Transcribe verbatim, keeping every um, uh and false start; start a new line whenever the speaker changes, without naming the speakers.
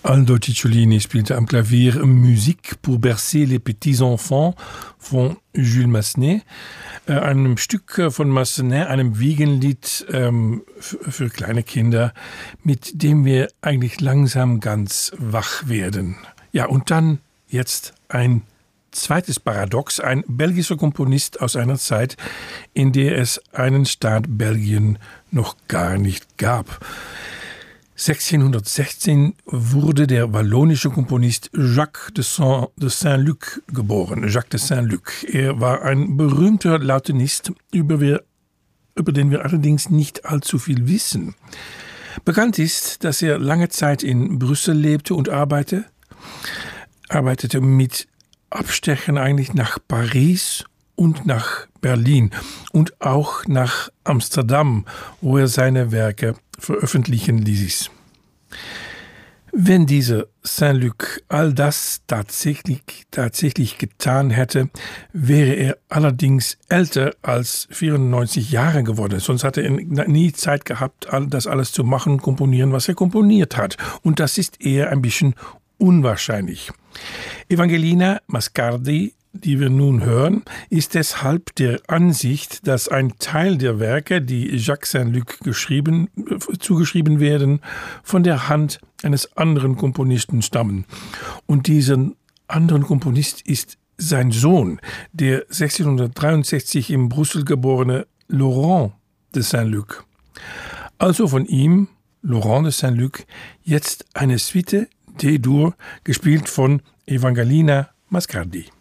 Aldo Cicciolini spielte am Klavier Musique pour bercer les petits enfants von Jules Massenet, äh, einem Stück von Massenet, einem Wiegenlied ähm, für, für kleine Kinder, mit dem wir eigentlich langsam ganz wach werden. Ja, und dann jetzt ein zweites Paradox, ein belgischer Komponist aus einer Zeit, in der es einen Staat Belgien noch gar nicht gab. sechzehnhundertsechzehn wurde der wallonische Komponist Jacques de Saint-Luc geboren. Jacques de Saint-Luc. Er war ein berühmter Lautenist, über, wir, über den wir allerdings nicht allzu viel wissen. Bekannt ist, dass er lange Zeit in Brüssel lebte und arbeitete, arbeitete mit Abstechen eigentlich nach Paris und nach Berlin und auch nach Amsterdam, wo er seine Werke veröffentlichen ließ. Wenn dieser Saint-Luc all das tatsächlich, tatsächlich getan hätte, wäre er allerdings älter als vierundneunzig Jahre geworden. Sonst hatte er nie Zeit gehabt, das alles zu machen, komponieren, was er komponiert hat. Und das ist eher ein bisschen unwahrscheinlich. Evangelina Mascardi, die wir nun hören, ist deshalb der Ansicht, dass ein Teil der Werke, die Jacques Saint-Luc geschrieben, zugeschrieben werden, von der Hand eines anderen Komponisten stammen. Und diesen anderen Komponist ist sein Sohn, der sechzehnhundertdreiundsechzig in Brüssel geborene Laurent de Saint-Luc. Also von ihm, Laurent de Saint-Luc, jetzt eine Suite D-Dur, gespielt von Evangelina Mascardi.